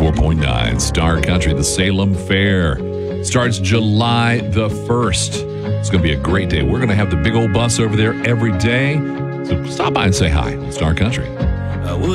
94.9 Star Country. The Salem Fair starts July the 1st. It's going to be a great day. We're going to have the big old bus over there every day. So stop by and say hi. Star Country.